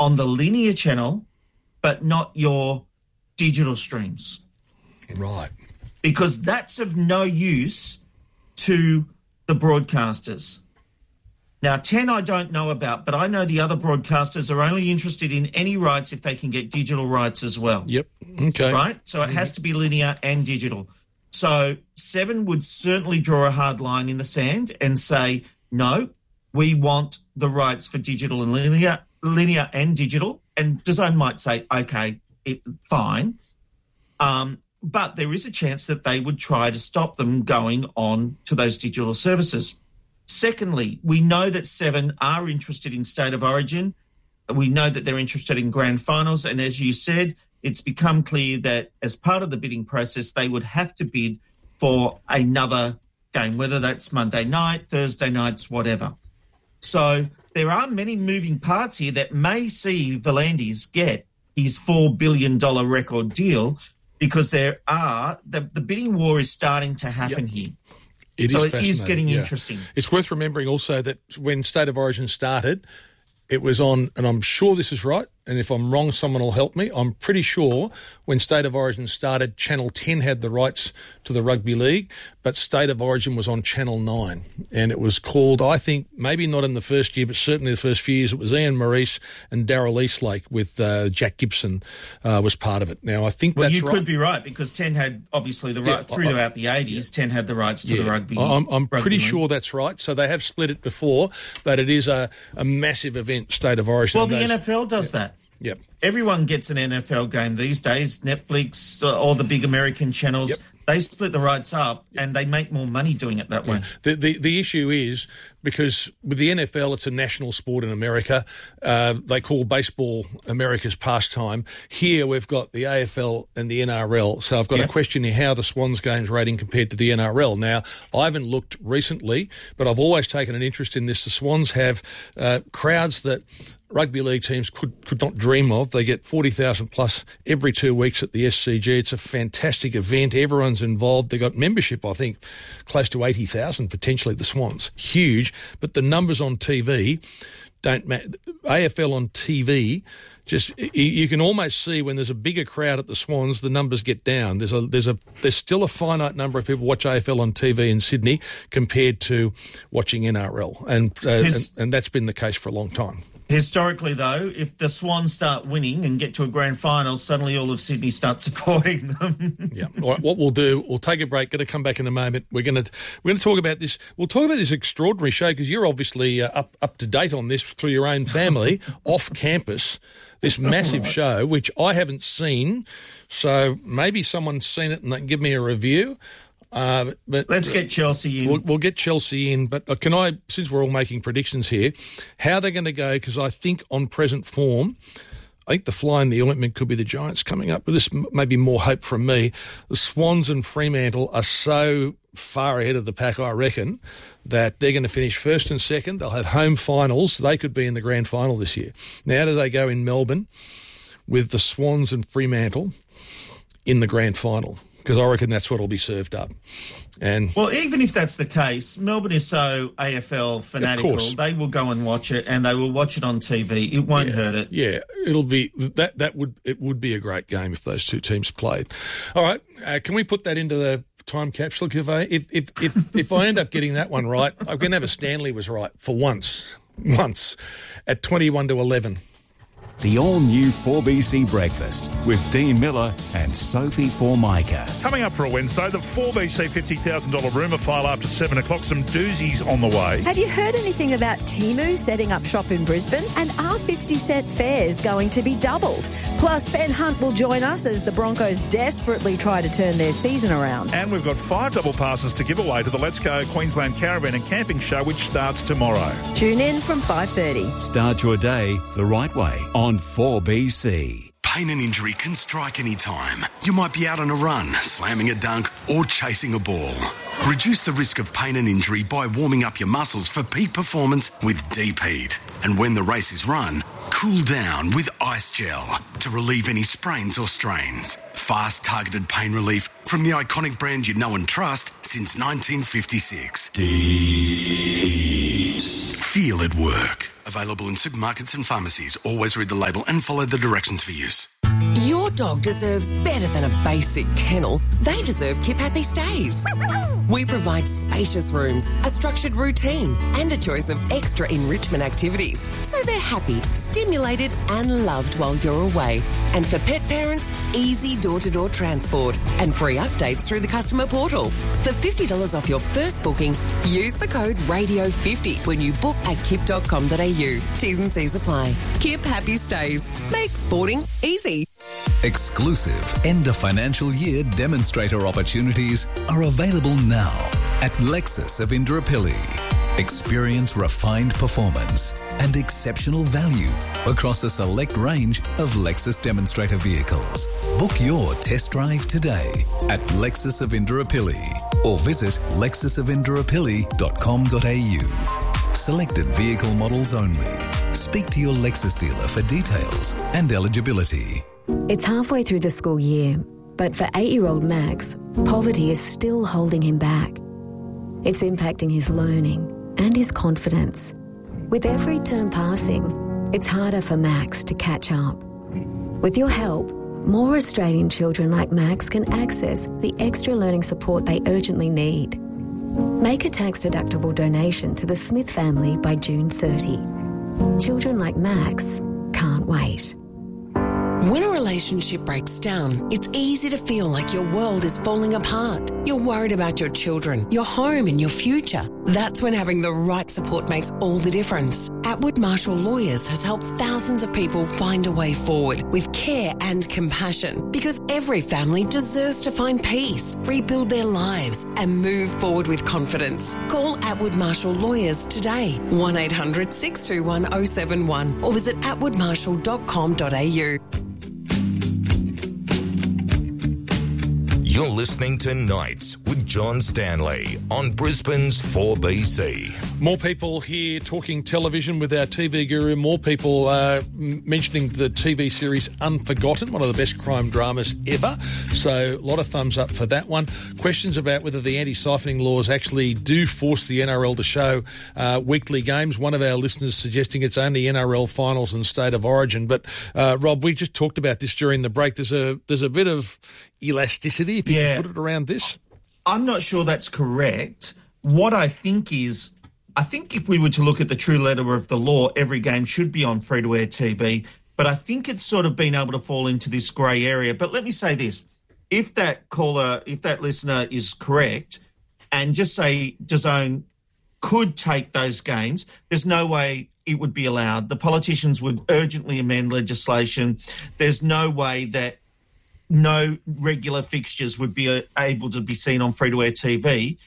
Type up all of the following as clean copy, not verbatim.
on the linear channel, but not your digital streams. Right. Because that's of no use to the broadcasters. Now, 10 I don't know about, but I know the other broadcasters are only interested in any rights if they can get digital rights as well. Yep. Okay. Right? So it has to be linear and digital. So 7 would certainly draw a hard line in the sand and say, no, we want the rights for digital and linear and digital. And DAZN might say, okay, fine. But there is a chance that they would try to stop them going on to those digital services. Secondly, we know that 7 are interested in State of Origin. We know that they're interested in grand finals. And as you said, it's become clear that as part of the bidding process, they would have to bid for another game, whether that's Monday night, Thursday nights, whatever. So there are many moving parts here that may see V'landys get his $4 billion record deal, because there are the bidding war is starting to happen here. It is getting interesting. It's worth remembering also that when State of Origin started, it was on, and I'm sure this is right, and if I'm wrong, someone will help me. I'm pretty sure when State of Origin started, Channel 10 had the rights to the Rugby League, but State of Origin was on Channel 9. And it was called, I think, maybe not in the first year, but certainly the first few years, it was Ian Maurice and Darryl Eastlake with Jack Gibson was part of it. Now, I think that's right. Well, you could be right, because 10 had, obviously, the right throughout the 80s, 10 had the rights to the rugby. I'm pretty sure that's right. So they have split it before, but it is a massive event, State of Origin. Well, the NFL does that. Yep. Everyone gets an NFL game these days. Netflix, all the big American channels, they split the rights up and they make more money doing it that way. The issue is because with the NFL, it's a national sport in America. They call baseball America's pastime. Here we've got the AFL and the NRL. So I've got a question here, how the Swans game's rating compared to the NRL. Now, I haven't looked recently, but I've always taken an interest in this. The Swans have crowds that rugby league teams could not dream of. They get 40,000 plus every 2 weeks at the SCG. It's a fantastic event. Everyone's involved. They've got membership, I think, close to 80,000 potentially, the Swans. Huge. But the numbers on TV don't matter. AFL on TV, just you can almost see when there's a bigger crowd at the Swans, the numbers get down. There's still a finite number of people watch AFL on TV in Sydney compared to watching NRL, and that's been the case for a long time. Historically, though, if the Swans start winning and get to a grand final, suddenly all of Sydney starts supporting them. Yeah. All right, what we'll do, we'll take a break. Going to come back in a moment. We're going to talk about this. We'll talk about this extraordinary show because you're obviously up to date on this through your own family off campus. This massive show, which I haven't seen, so maybe someone's seen it and they can give me a review. But let's get Chelsea in. We'll get Chelsea in. But can I, since we're all making predictions here, how they're going to go, because I think on present form, I think the fly in the ointment could be the Giants coming up. But this may be more hope from me. The Swans and Fremantle are so far ahead of the pack, I reckon, that they're going to finish first and second. They'll have home finals. They could be in the grand final this year. Now, how do they go in Melbourne with the Swans and Fremantle in the grand final? Because I reckon that's what will be served up. Well, even if that's the case, Melbourne is so AFL fanatical, they will go and watch it, and they will watch it on TV. It won't hurt it. Yeah, it'll be it would be a great game if those two teams played. All right, can we put that into the time capsule? If I end up getting that one right, I'm going to have a Stanley was right for once at 21-11. The all-new 4BC Breakfast with Dean Miller and Sophie Formica. Coming up for a Wednesday, the 4BC $50,000 rumour file after 7 o'clock. Some doozies on the way. Have you heard anything about Temu setting up shop in Brisbane? And are 50-cent fares going to be doubled? Plus, Ben Hunt will join us as the Broncos desperately try to turn their season around. And we've got 5 double passes to give away to the Let's Go Queensland Caravan and Camping Show, which starts tomorrow. Tune in from 5:30. Start your day the right way on 4BC. Pain and injury can strike any time. You might be out on a run, slamming a dunk, or chasing a ball. Reduce the risk of pain and injury by warming up your muscles for peak performance with Deep Heat. And when the race is run, cool down with Ice Gel to relieve any sprains or strains. Fast, targeted pain relief from the iconic brand you know and trust since 1956. Deep Heat. Feel it work. Available in supermarkets and pharmacies. Always read the label and follow the directions for use. Your dog deserves better than a basic kennel. They deserve Keep Happy Stays. We provide spacious rooms, a structured routine, and a choice of extra enrichment activities, so they're happy, stimulated, and loved while you're away. And for pet parents, easy door-to-door transport and free updates through the customer portal. For $50 off your first booking, use the code RADIO50 when you book at kip.com.au. T's and C's apply. Keep Happy Stays. Make sporting easy. Exclusive end of financial year demonstrator opportunities are available now at Lexus of Indooroopilly. Experience refined performance and exceptional value across a select range of Lexus demonstrator vehicles. Book your test drive today at Lexus of Indooroopilly or visit lexusofindooroopilly.com.au. Selected vehicle models only. Speak to your Lexus dealer for details and eligibility. It's halfway through the school year, but for 8-year-old Max, poverty is still holding him back. It's impacting his learning and his confidence. With every term passing, it's harder for Max to catch up. With your help, more Australian children like Max can access the extra learning support they urgently need. Make a tax-deductible donation to the Smith family by June 30. Children like Max can't wait. When a relationship breaks down, it's easy to feel like your world is falling apart. You're worried about your children, your home and your future. That's when having the right support makes all the difference. Atwood Marshall Lawyers has helped thousands of people find a way forward with care and compassion, because every family deserves to find peace, rebuild their lives and move forward with confidence. Call Atwood Marshall Lawyers today, 1800 621 071 or visit atwoodmarshall.com.au. You're listening to Nights with John Stanley on Brisbane's 4BC. More people here talking television with our TV guru. More people mentioning the TV series Unforgotten, one of the best crime dramas ever. So a lot of thumbs up for that one. Questions about whether the anti-siphoning laws actually do force the NRL to show weekly games. One of our listeners suggesting it's only NRL finals and State of Origin. But Rob, we just talked about this during the break. There's a bit of elasticity, if you can put it around this. I'm not sure that's correct. What I think is, I think if we were to look at the true letter of the law, every game should be on free-to-air TV. But I think it's sort of been able to fall into this grey area. But let me say this. If that listener is correct, and just say DAZN could take those games, there's no way it would be allowed. The politicians would urgently amend legislation. There's no way that no regular fixtures would be able to be seen on free-to-air TV.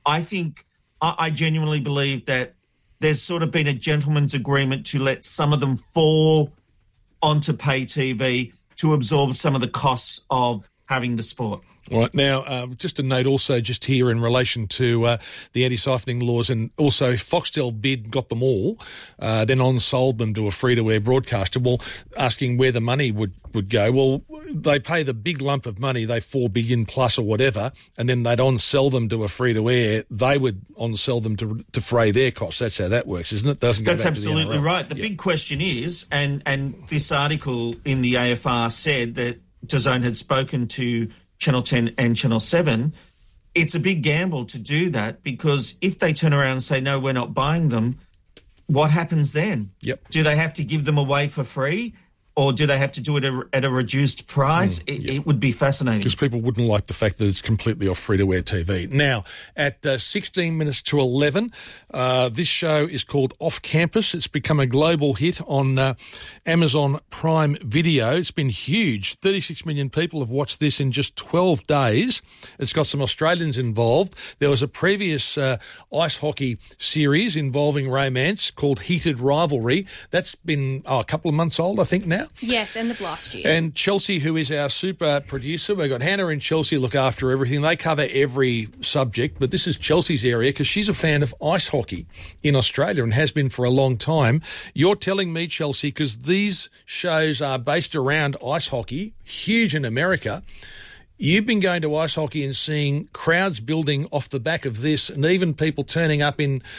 I genuinely believe that there's sort of been a gentleman's agreement to let some of them fall onto pay TV to absorb some of the costs of having the sport. All right. Now, just a note also just here in relation to the anti-siphoning laws, and also Foxtel bid got them all, then on-sold them to a free-to-air broadcaster. Well, asking where the money would go. Well, they pay the big lump of money, they $4 billion plus or whatever, and then they'd on-sell them to a free-to-air. They would on-sell them to defray their costs. That's how that works, isn't it? That's absolutely right. The big question is, and this article in the AFR said that DAZN had spoken to Channel 10 and Channel 7, it's a big gamble to do that, because if they turn around and say, no, we're not buying them, what happens then? Yep. Do they have to give them away for free, or do they have to do it at a reduced price? It would be fascinating. Because people wouldn't like the fact that it's completely off free-to-air TV. Now, at 16 minutes to 11, this show is called Off Campus. It's become a global hit on Amazon Prime Video. It's been huge. 36 million people have watched this in just 12 days. It's got some Australians involved. There was a previous ice hockey series involving romance called Heated Rivalry. That's been a couple of months old, I think, now. Yes, end of last year. And Chelsea, who is our super producer, we've got Hannah and Chelsea look after everything. They cover every subject, but this is Chelsea's area because she's a fan of ice hockey in Australia and has been for a long time. You're telling me, Chelsea, because these shows are based around ice hockey, huge in America, you've been going to ice hockey and seeing crowds building off the back of this, and even people turning up in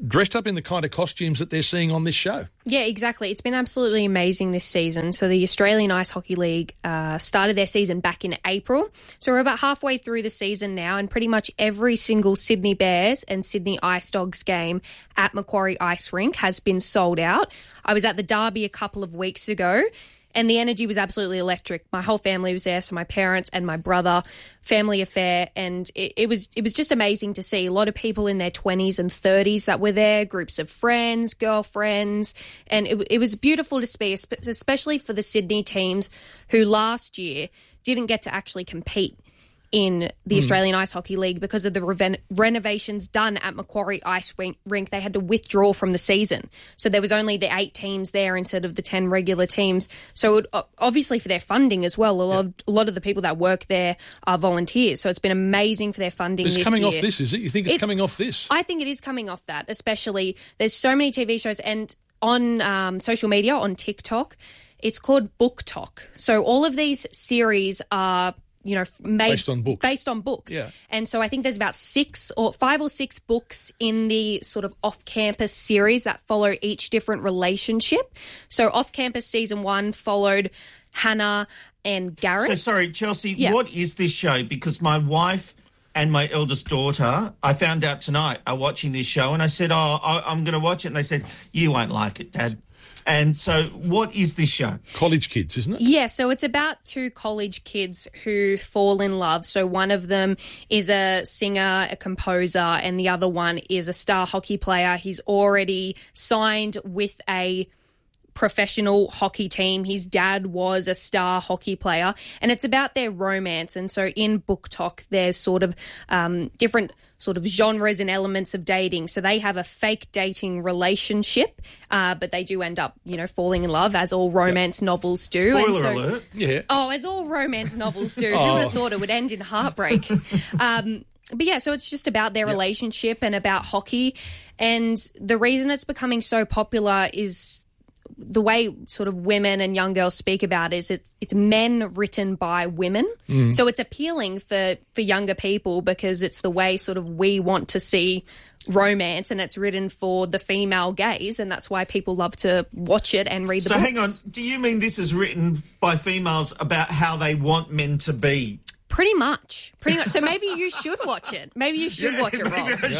dressed up in the kind of costumes that they're seeing on this show. Yeah, exactly. It's been absolutely amazing this season. So the Australian Ice Hockey League started their season back in April. So we're about halfway through the season now, and pretty much every single Sydney Bears and Sydney Ice Dogs game at Macquarie Ice Rink has been sold out. I was at the Derby a couple of weeks ago, and the energy was absolutely electric. My whole family was there, so my parents and my brother, family affair, and it was just amazing to see a lot of people in their 20s and 30s that were there, groups of friends, girlfriends, and it was beautiful to see, especially for the Sydney teams who last year didn't get to actually compete in the Australian Ice Hockey League because of the renovations done at Macquarie Ice Rink. They had to withdraw from the season. So there was only the 8 teams there instead of the 10 regular teams. So obviously for their funding as well, a lot of the people that work there are volunteers. So it's been amazing for their funding this year. It's coming off this, is it? You think it's coming off this? I think it is coming off that, especially there's so many TV shows, and on social media, on TikTok, it's called Book Talk. So all of these series are made based on books. Yeah. And so I think there's about 5 or 6 books in the sort of off-campus series that follow each different relationship. So off-campus season 1 followed Hannah and Garrett. So sorry, Chelsea, what is this show? Because my wife and my eldest daughter, I found out tonight, are watching this show, and I said, I'm going to watch it. And they said, you won't like it, Dad. And so what is this show? College kids, isn't it? Yeah, so it's about 2 college kids who fall in love. So one of them is a singer, a composer, and the other one is a star hockey player. He's already signed with a professional hockey team. His dad was a star hockey player, and it's about their romance. And so in Book Talk, there's sort of different sort of genres and elements of dating. So they have a fake dating relationship, but they do end up, falling in love, as all romance novels do. Spoiler alert. Yeah. Oh, as all romance novels do. Who would have thought it would end in heartbreak? But yeah, so it's just about their relationship and about hockey. And the reason it's becoming so popular is the way sort of women and young girls speak about it is it's men written by women. So it's appealing for younger people because it's the way sort of we want to see romance, and it's written for the female gaze, and that's why people love to watch it and read the books. So hang on, do you mean this is written by females about how they want men to be? Pretty much. So maybe you should watch it. Maybe you should watch it, Rob. Maybe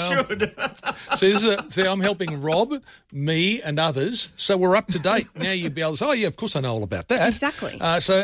I should. See, I'm helping Rob, me, and others, so we're up to date. Now you'd be able to say, oh, yeah, of course I know all about that. Exactly.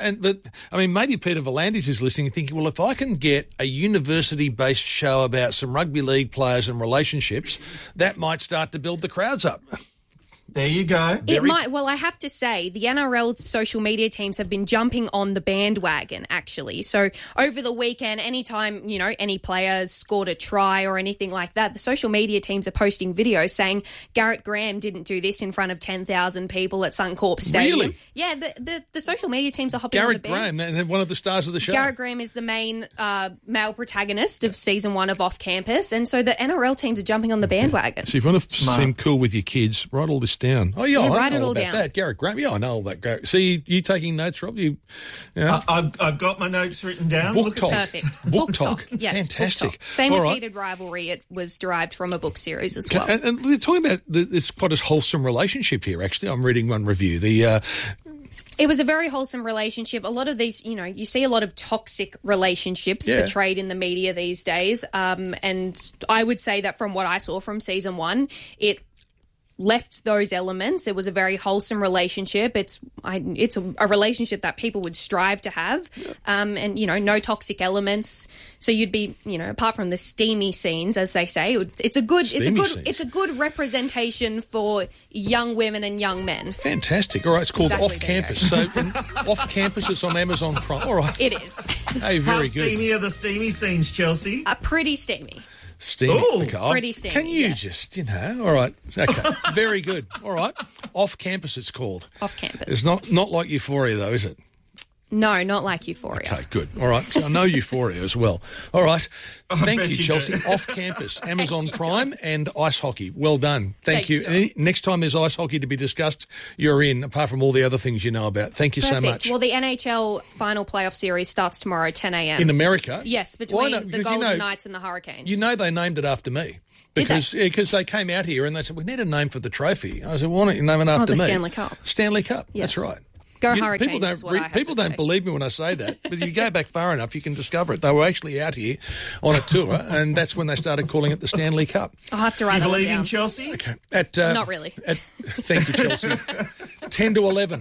Maybe Peter Volandis is listening and thinking, well, if I can get a university-based show about some rugby league players and relationships, that might start to build the crowds up. There you go. It might. Well, I have to say, the NRL's social media teams have been jumping on the bandwagon, actually. So over the weekend, anytime, any players scored a try or anything like that, the social media teams are posting videos saying Garrett Graham didn't do this in front of 10,000 people at Suncorp Stadium. Really? Yeah, the social media teams are hopping on the band. Garrett Graham, one of the stars of the show. Garrett Graham is the main male protagonist of season 1 of Off Campus, and so the NRL teams are jumping on the bandwagon. So if you want to seem cool with your kids, write all this down. Oh, yeah, I write know it all about down. that. Garrett Graham. Yeah, I know all that. Garrett. See, you taking notes, Rob? I've got my notes written down. Book Talk. Perfect. Book Talk. Yes, fantastic. Book Talk. Same all with right. Heated Rivalry. It was derived from a book series as well. And they're talking about this quite a wholesome relationship here, actually. I'm reading one review. It was a very wholesome relationship. A lot of these, you see a lot of toxic relationships portrayed in the media these days. And I would say that from what I saw from season 1, it left those elements. It was a very wholesome relationship. It's a relationship that people would strive to have, and no toxic elements. So you'd be, apart from the steamy scenes, as they say, it's a good representation for young women and young men. Fantastic. All right, it's called Off Campus. So Off Campus, it's on Amazon Prime. All right, it is. Hey, very good. How steamy are the steamy scenes, Chelsea? Pretty steamy. Steamy. Ooh, okay. Pretty steamy. Can you just, all right. Okay. Very good. All right. Off Campus, it's called. Off Campus. It's not like Euphoria, though, is it? No, not like Euphoria. Okay, good. All right. So I know Euphoria as well. All right. Thank bet you, you Chelsea. do. Off campus, Amazon Prime and ice hockey. Well done. Thank you. Thanks, Next time there's ice hockey to be discussed, you're in, apart from all the other things you know about. Thank you so much. Well, the NHL final playoff series starts tomorrow, 10 a.m. In America? Yes, between not? the Because Golden Knights and the Hurricanes. You know they named it after me. Because they came out here and they said, we need a name for the trophy. I said, why don't you name it after the me? Stanley Cup. Stanley Cup. Yes. That's right. Go Hurricanes is what I have People to don't say. believe me when I say that, but you go back far enough, you can discover it. They were actually out here on a tour, and that's when they started calling it the Stanley Cup. I'll have to Do write you that one believe down. in Chelsea? Okay. Not really. Thank you, Chelsea. 10 to 11.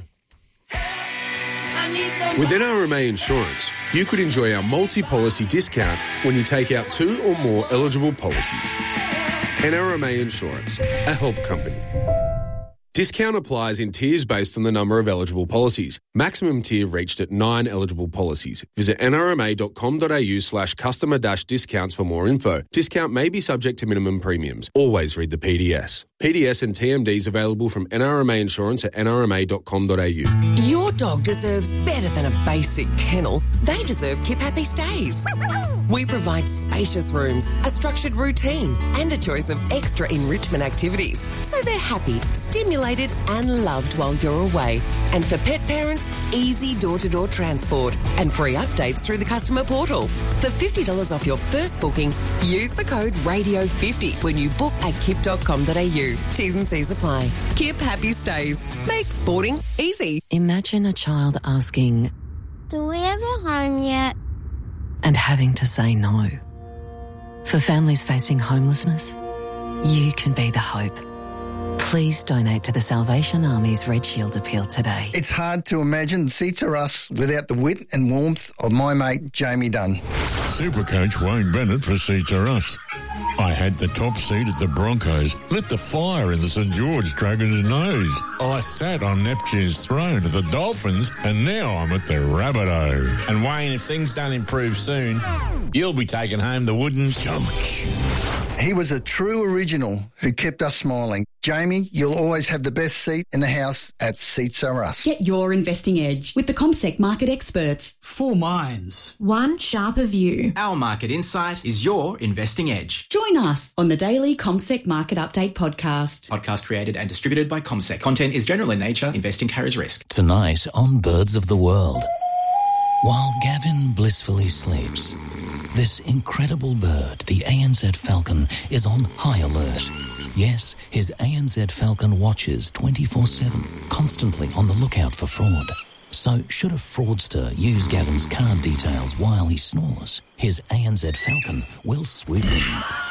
With NRMA Insurance, you could enjoy our multi-policy discount when you take out 2 or more eligible policies. NRMA Insurance, a help company. Discount applies in tiers based on the number of eligible policies. Maximum tier reached at 9 eligible policies. Visit nrma.com.au/customer-discounts for more info. Discount may be subject to minimum premiums. Always read the PDS. PDS and TMDs available from NRMA Insurance at nrma.com.au. Your dog deserves better than a basic kennel. They deserve Keep Happy Stays. We provide spacious rooms, a structured routine, and a choice of extra enrichment activities, so they're happy, stimulated, and loved while you're away. And for pet parents, easy door-to-door transport and free updates through the customer portal. For $50 off your first booking, use the code RADIO50 when you book at kip.com.au. T's and C's apply. Kip Happy Stays. Make sporting easy. Imagine a child asking, "Do we have a home yet?" and having to say no. For families facing homelessness, you can be the hope. Please donate to the Salvation Army's Red Shield appeal today. It's hard to imagine Seats Are Us without the wit and warmth of my mate Jamie Dunn. Supercoach Wayne Bennett for Seats Are Us. I had the top seat at the Broncos, lit the fire in the St George Dragons' nose. I sat on Neptune's throne at the Dolphins, and now I'm at the Rabbitohs. And Wayne, if things don't improve soon, you'll be taking home the wooden coach. He was a true original who kept us smiling. Jamie, you'll always have the best seat in the house at Seats Are Us. Get your investing edge with the CommSec market experts. 4 minds. One sharper view. Our market insight is your investing edge. Join us on the daily CommSec Market Update podcast. Podcast created and distributed by CommSec. Content is general in nature. Investing carries risk. Tonight on Birds of the World, while Gavin blissfully sleeps, this incredible bird, the ANZ falcon, is on high alert. Yes, his ANZ falcon watches 24/7, constantly on the lookout for fraud. So should a fraudster use Gavin's card details while he snores, his ANZ falcon will swoop in.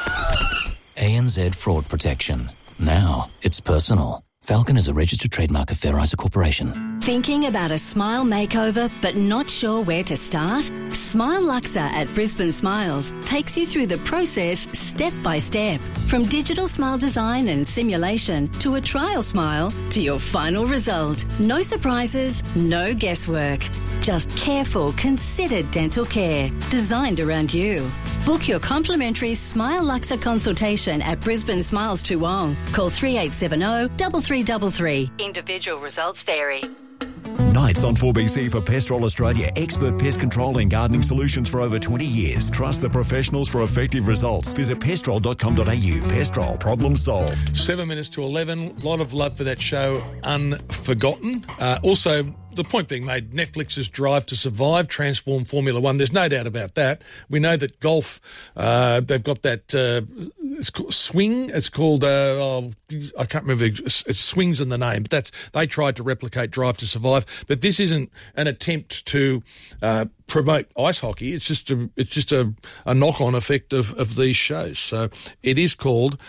ANZ Fraud Protection. Now it's personal. Falcon is a registered trademark of Fair Isa Corporation. Thinking about a smile makeover but not sure where to start? Smile Luxa at Brisbane Smiles takes you through the process step by step. From digital smile design and simulation to a trial smile to your final result. No surprises, no guesswork. Just careful, considered dental care designed around you. Book your complimentary Smile Luxa consultation at Brisbane Smiles Toowong. Call 3870 3333. Individual results vary. Nights on 4BC for Pestrol Australia. Expert pest control and gardening solutions for over 20 years. Trust the professionals for effective results. Visit pestrol.com.au. Pestrol, problem solved. 7 minutes to 11. A lot of love for that show, Unforgotten. Also, the point being made, Netflix's Drive to Survive transformed Formula One. There's no doubt about that. We know that golf, they've got that, it's called Swing. It's called, I can't remember, it's Swing's in the name, but they tried to replicate Drive to Survive. But this isn't an attempt to promote ice hockey. It's just a knock-on effect of these shows. So it is called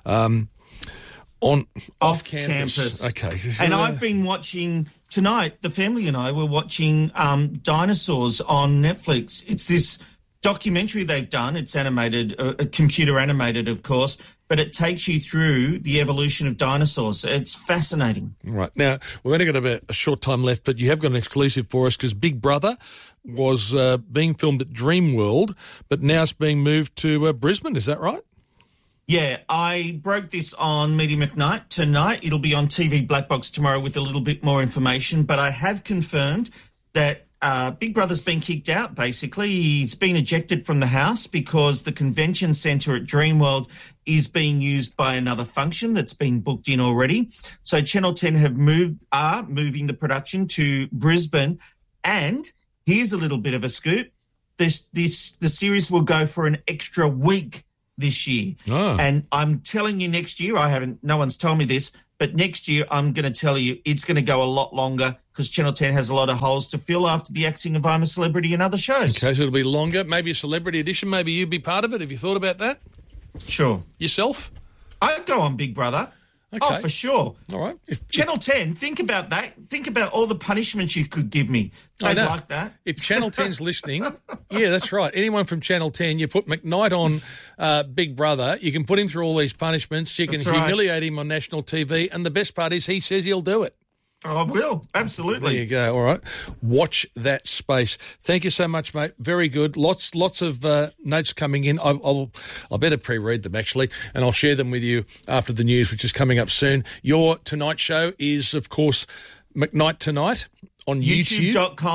Off Campus. Okay. And I've been watching... Tonight, the family and I were watching Dinosaurs on Netflix. It's this documentary they've done. It's animated, computer animated, of course, but it takes you through the evolution of dinosaurs. It's fascinating. Right. Now, we've only got about a short time left, but you have got an exclusive for us because Big Brother was being filmed at Dreamworld, but now it's being moved to Brisbane. Is that right? Yeah, I broke this on Media McKnight tonight. It'll be on TV Black Box tomorrow with a little bit more information, but I have confirmed that Big Brother's been kicked out, basically. He's been ejected from the house because the convention centre at Dreamworld is being used by another function that's been booked in already. So Channel 10 are moving the production to Brisbane. And here's a little bit of a scoop. The series will go for an extra week this year. Oh. And I'm telling you next year, no one's told me this, but next year I'm going to tell you it's going to go a lot longer because Channel 10 has a lot of holes to fill after the axing of I'm a Celebrity and other shows. Okay, so it'll be longer, maybe a celebrity edition, maybe you'd be part of it. Have you thought about that? Sure. Yourself? I'd go on Big Brother. Okay. Oh, for sure. All right. Channel 10, think about that. Think about all the punishments you could give me. I'd like that. If Channel 10's listening, yeah, that's right. Anyone from Channel 10, you put McKnight on Big Brother, you can put him through all these punishments, you can humiliate him on national TV, and the best part is he says he'll do it. I will, absolutely. There you go. All right. Watch that space. Thank you so much, mate. Very good. Lots of notes coming in. I'll better pre-read them, actually, and I'll share them with you after the news, which is coming up soon. Your Tonight Show is, of course, McKnight Tonight on YouTube.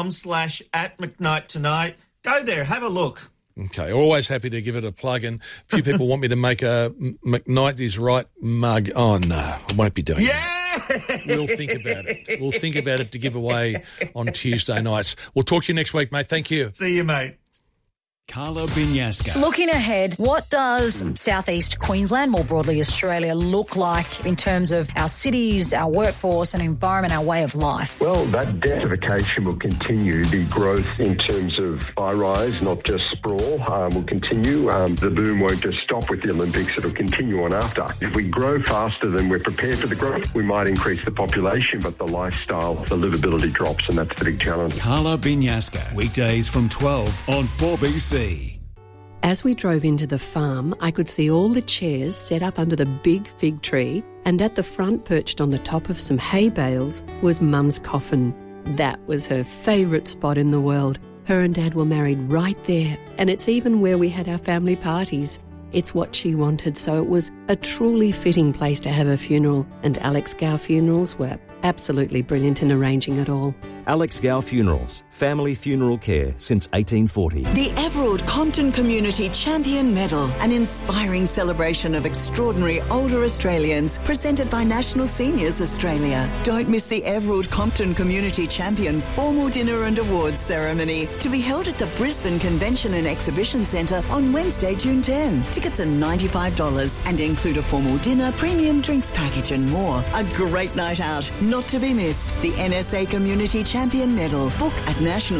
YouTube.com/@McKnight Go there. Have a look. Okay, always happy to give it a plug, and a few people want me to make a McKnight is right mug. Oh, no, I won't be doing that. We'll think about it. We'll think about it to give away on Tuesday nights. We'll talk to you next week, mate. Thank you. See you, mate. Carla Binyasca. Looking ahead, what does southeast Queensland, more broadly Australia, look like in terms of our cities, our workforce and environment, our way of life? Well, that densification will continue. The growth in terms of high-rise, not just sprawl, will continue. The boom won't just stop with the Olympics. It'll continue on after. If we grow faster than we're prepared for the growth, we might increase the population, but the lifestyle, the livability drops, and that's the big challenge. Carla Binyasca, weekdays from 12 on 4BC. As we drove into the farm, I could see all the chairs set up under the big fig tree, and at the front, perched on the top of some hay bales, was Mum's coffin. That was her favourite spot in the world. Her and Dad were married right there, and it's even where we had our family parties. It's what she wanted, so it was a truly fitting place to have a funeral, and Alex Gow Funerals were absolutely brilliant in arranging it all. Alex Gow Funerals, family funeral care since 1840. The Everard Compton Community Champion Medal, an inspiring celebration of extraordinary older Australians, presented by National Seniors Australia. Don't miss the Everard Compton Community Champion formal dinner and awards ceremony, to be held at the Brisbane Convention and Exhibition Centre on Wednesday, June 10. Tickets are $95 and include a formal dinner, premium drinks package and more. A great night out, not to be missed. The NSA Community Champion Medal. Book at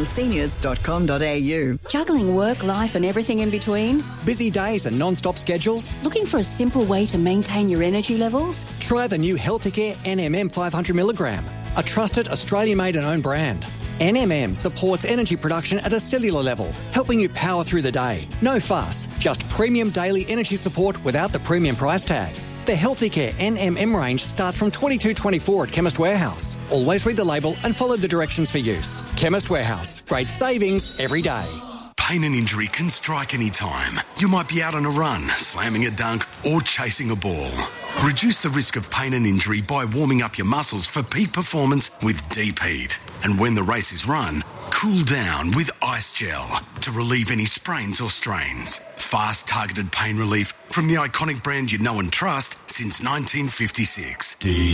nationalseniors.com.au. Juggling work, life and everything in between? Busy days and non-stop schedules? Looking for a simple way to maintain your energy levels? Try the new Healthicare NMM 500mg, a trusted Australian-made and owned brand. NMM supports energy production at a cellular level, helping you power through the day. No fuss, just premium daily energy support without the premium price tag. The Healthicare NMM range starts from $22.24 at Chemist Warehouse. Always read the label and follow the directions for use. Chemist Warehouse. Great savings every day. Pain and injury can strike any time. You might be out on a run, slamming a dunk or chasing a ball. Reduce the risk of pain and injury by warming up your muscles for peak performance with Deep Heat. And when the race is run, cool down with Ice Gel to relieve any sprains or strains. Fast, targeted pain relief from the iconic brand you know and trust since 1956.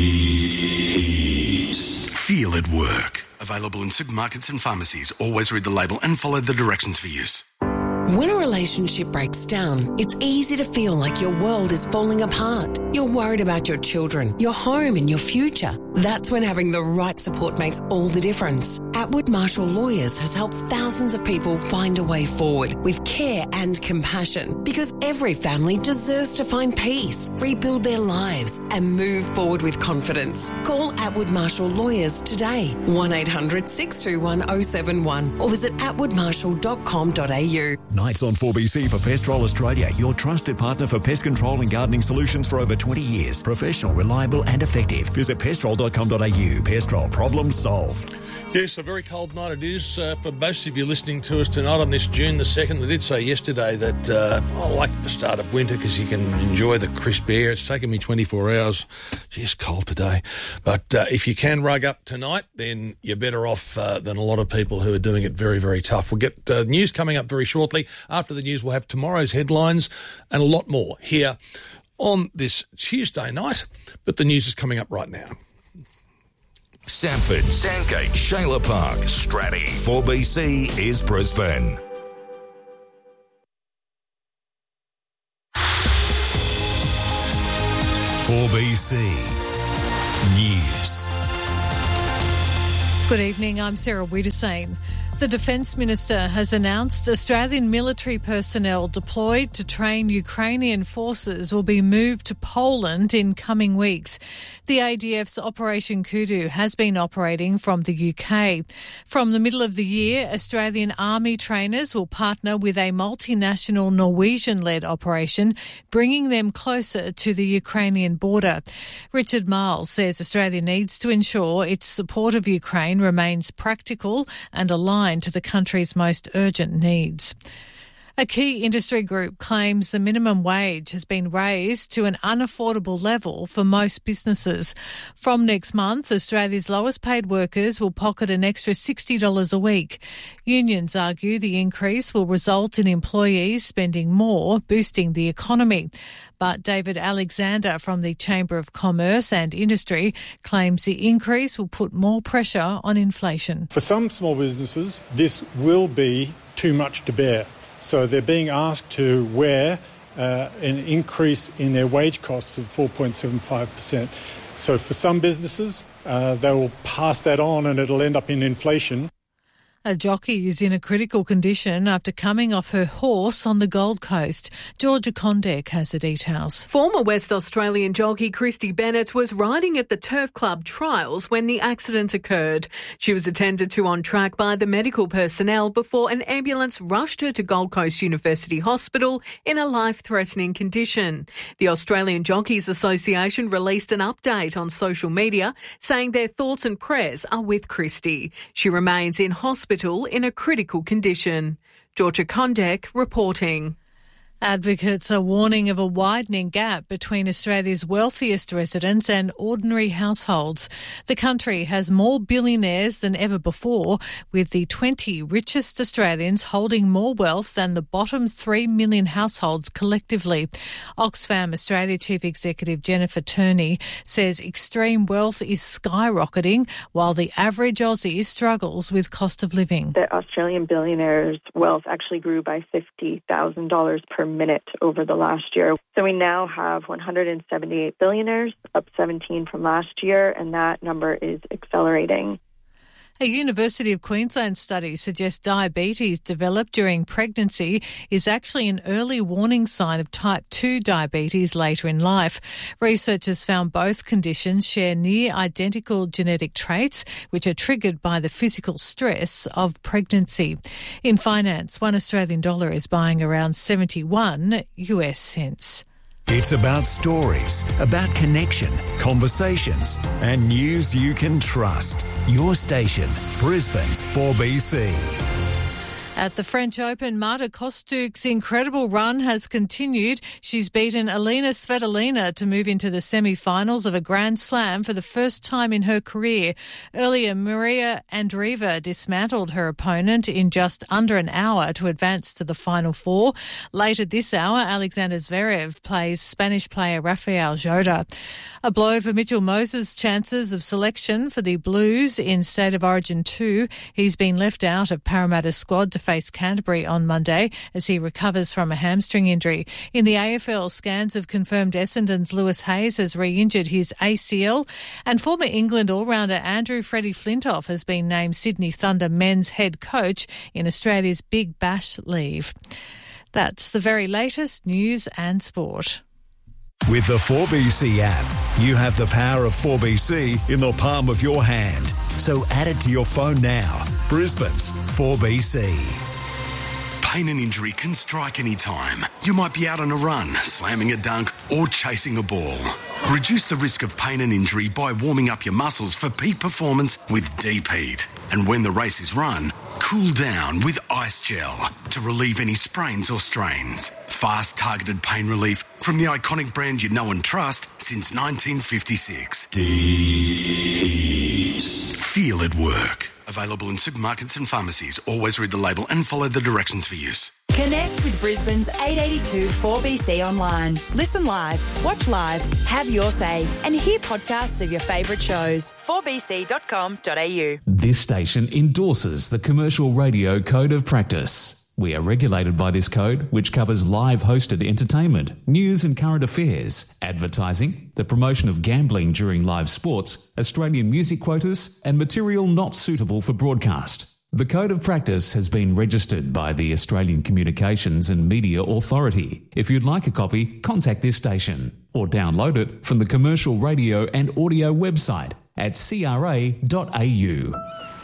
Deep Heat. Feel it work. Available in supermarkets and pharmacies. Always read the label and follow the directions for use. When a relationship breaks down, it's easy to feel like your world is falling apart. You're worried about your children, your home and your future. That's when having the right support makes all the difference. Atwood Marshall Lawyers has helped thousands of people find a way forward with care and compassion, because every family deserves to find peace, rebuild their lives and move forward with confidence. Call Atwood Marshall Lawyers today, 1-800-621-071, or visit atwoodmarshall.com.au. Nights on 4BC for Pestrol Australia, your trusted partner for pest control and gardening solutions for over 20 years. Professional, reliable and effective. Visit pestrol.com.au. Pestrol, problem solved. Yes, a very cold night it is for most of you listening to us tonight on this June the 2nd. I did say yesterday that I like the start of winter because you can enjoy the crisp air. It's taken me 24 hours. It's cold today. But if you can rug up tonight, then you're better off than a lot of people who are doing it very, very tough. We'll get news coming up very shortly. After the news, we'll have tomorrow's headlines and a lot more here on this Tuesday night. But the news is coming up right now. Sanford, Sandgate, Shayla Park, Stratty. 4BC is Brisbane. BC News. Good evening, I'm Sarah Wiedersane. The Defence Minister has announced Australian military personnel deployed to train Ukrainian forces will be moved to Poland in coming weeks. The ADF's Operation Kudu has been operating from the UK. From the middle of the year, Australian Army trainers will partner with a multinational Norwegian-led operation, bringing them closer to the Ukrainian border. Richard Marles says Australia needs to ensure its support of Ukraine remains practical and aligned to the country's most urgent needs. A key industry group claims the minimum wage has been raised to an unaffordable level for most businesses. From next month, Australia's lowest paid workers will pocket an extra $60 a week. Unions argue the increase will result in employees spending more, boosting the economy. But David Alexander from the Chamber of Commerce and Industry claims the increase will put more pressure on inflation. For some small businesses, this will be too much to bear. So they're being asked to wear an increase in their wage costs of 4.75%. So for some businesses, they will pass that on and it'll end up in inflation. A jockey is in a critical condition after coming off her horse on the Gold Coast. Georgia Condek has the details. Former West Australian jockey Christy Bennett was riding at the Turf Club Trials when the accident occurred. She was attended to on track by the medical personnel before an ambulance rushed her to Gold Coast University Hospital in a life-threatening condition. The Australian Jockeys Association released an update on social media saying their thoughts and prayers are with Christy. She remains in hospital in a critical condition. Georgia Condek reporting. Advocates are warning of a widening gap between Australia's wealthiest residents and ordinary households. The country has more billionaires than ever before, with the 20 richest Australians holding more wealth than the bottom 3 million households collectively. Oxfam Australia Chief Executive Jennifer Turney says extreme wealth is skyrocketing while the average Aussie struggles with cost of living. The Australian billionaires' wealth actually grew by $50,000 per minute over the last year. So we now have 178 billionaires, up 17 from last year, and that number is accelerating. A University of Queensland study suggests diabetes developed during pregnancy is actually an early warning sign of type 2 diabetes later in life. Researchers found both conditions share near identical genetic traits, which are triggered by the physical stress of pregnancy. In finance, $1 Australian is buying around 71 US cents. It's about stories, about connection, conversations, and news you can trust. Your station, Brisbane's 4BC. At the French Open, Marta Kostuk's incredible run has continued. She's beaten Alina Svitolina to move into the semi-finals of a Grand Slam for the first time in her career. Earlier, Maria Andreeva dismantled her opponent in just under an hour to advance to the Final Four. Later this hour, Alexander Zverev plays Spanish player Rafael Jota. A blow for Mitchell Moses' chances of selection for the Blues in State of Origin 2. He's been left out of Parramatta's squad to face Canterbury on Monday as he recovers from a hamstring injury. In the AFL, scans have confirmed Essendon's Lewis Hayes has re-injured his ACL, and former England all-rounder Andrew Freddie Flintoff has been named Sydney Thunder men's head coach in Australia's Big Bash leave. That's the very latest news and sport. With the 4BC app, you have the power of 4BC in the palm of your hand. So add it to your phone now. Brisbane's 4BC. Pain and injury can strike any time. You might be out on a run, slamming a dunk, or chasing a ball. Reduce the risk of pain and injury by warming up your muscles for peak performance with Deep Heat. And when the race is run, cool down with Ice Gel to relieve any sprains or strains. Fast, targeted pain relief from the iconic brand you know and trust since 1956. Heat. Feel it work. Available in supermarkets and pharmacies. Always read the label and follow the directions for use. Connect with Brisbane's 882 4BC online. Listen live, watch live, have your say, and hear podcasts of your favourite shows. 4bc.com.au. This station endorses the Commercial Radio Code of Practice. We are regulated by this code, which covers live hosted entertainment, news and current affairs, advertising, the promotion of gambling during live sports, Australian music quotas, and material not suitable for broadcast. The Code of Practice has been registered by the Australian Communications and Media Authority. If you'd like a copy, contact this station or download it from the Commercial Radio and Audio website at cra.au.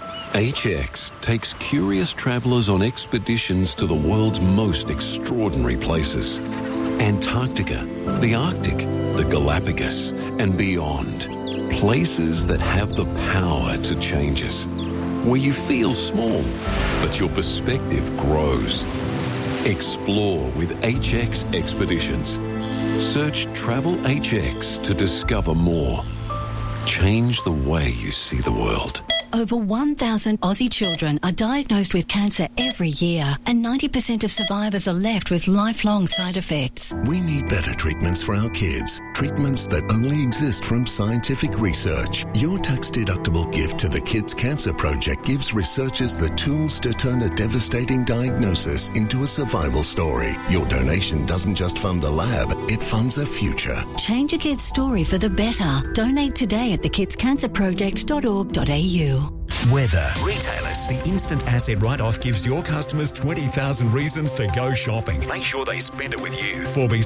HX takes curious travellers on expeditions to the world's most extraordinary places. Antarctica, the Arctic, the Galapagos, and beyond. Places that have the power to change us. Where you feel small, but your perspective grows. Explore with HX Expeditions. Search Travel HX to discover more. Change the way you see the world. Over 1,000 Aussie children are diagnosed with cancer every year, and 90% of survivors are left with lifelong side effects. We need better treatments for our kids. Treatments that only exist from scientific research. Your tax-deductible gift to the Kids Cancer Project gives researchers the tools to turn a devastating diagnosis into a survival story. Your donation doesn't just fund a lab, it funds a future. Change a kid's story for the better. Donate today at thekidscancerproject.org.au. Weather. Retailers. The instant asset write-off gives your customers 20,000 reasons to go shopping. Make sure they spend it with you.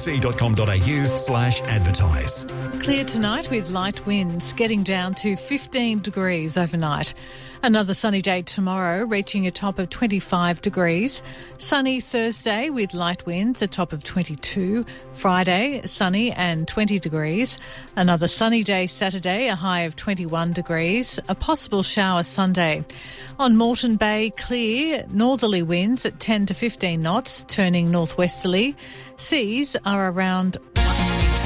4bc.com.au/advertise. Clear tonight with light winds, getting down to 15 degrees overnight. Another sunny day tomorrow, reaching a top of 25 degrees. Sunny Thursday with light winds, a top of 22. Friday, sunny and 20 degrees. Another sunny day Saturday, a high of 21 degrees. A possible shower Sunday. On Moreton Bay, clear, northerly winds at 10 to 15 knots, turning northwesterly. Seas are around